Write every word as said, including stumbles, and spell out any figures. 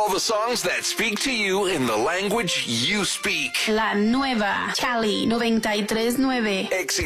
All the songs that speak to you in the language you speak. La nueva Cali noventa y tres nueve. Éxitos.